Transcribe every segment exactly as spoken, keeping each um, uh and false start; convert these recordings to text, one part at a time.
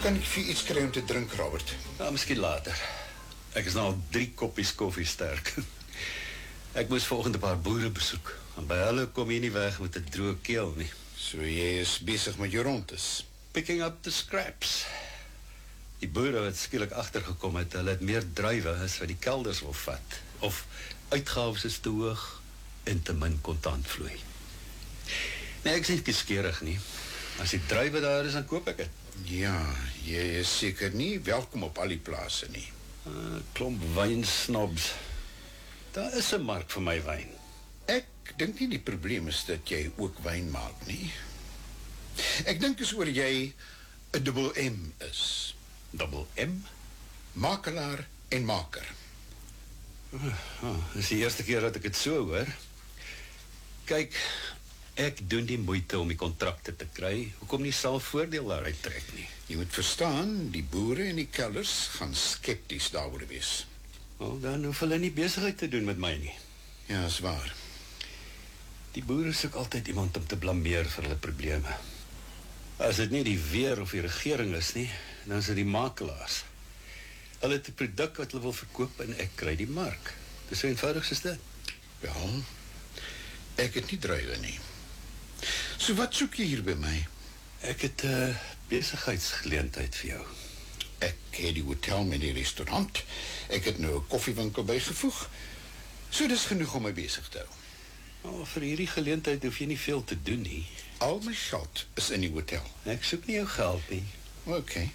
Kan ek vir iets kry om te drink, Robert? Ja, miskien later. Ek is nou al drie koppies koffie sterk. Ek moes volgende 'n paar boere besoek. En by hulle kom jy nie weg met 'n droë keel nie. So jy is besig met jou rondes. Picking up the scraps. Die boere wat skielik agtergekom het, hulle het meer druiwe as wat die kelders wil vat. Of uitgawes is te hoog en te min kontantvloei. Nee, ek is nie kieskeurig nie. As die druiwe daar is, dan koop ek het. Ja, jy is seker nie welkom op al die plase nie. Uh, klomp wynsnobs. Daar is 'n mark vir my wyn. Ek dink nie die probleem is dat jy ook wyn maak nie. Ek dink is oor jy 'n dubbel M is. Dubbel M? Makelaar en maker. Oh, oh, dit is die eerste keer dat ek het so hoor. Kyk, ek doen die moeite om die kontrakte te kry. Hoekom nie self voordeel daaruit trek nie? Jy moet verstaan, die boere en die kelders gaan skepties daaroor wees. Oh, dan hoef hulle nie besigheid te doen met my nie. Ja, is waar. Die boere soek altyd iemand om te blameer vir hulle probleme. As dit nie die weer of die regering is nie, dan is dit die makelaars. Hulle het die produk wat hulle wil verkoop en ek kry die mark. Dis so eenvoudig soos dit. Wel, ek het nie druiwe nie. So wat soek jy hier by my? Ek het 'n uh, besigheidsgeleentheid vir jou. Ek het die hotel met die restaurant. Ek het nou 'n koffiewinkel bygevoeg. So dis genoeg om my besig te hou. Oh, vir hierdie geleentheid hoef jy nie veel te doen nie. Al my geld is in die hotel. Ek soek nie jou geld nie. Oké.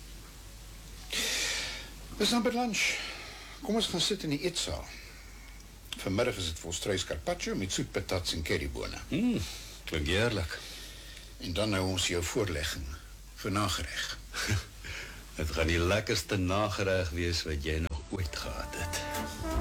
Dis dan by lunch. Kom ons gaan sit in die eetsaal. Vanmiddag is dit volstruis carpaccio met soetpatats en currybone. Mm, klink heerlik. En dan nou ons jou voorlegging vir nagereg. Het gaan die lekkerste nagereg wees wat jy nog ooit gehad het.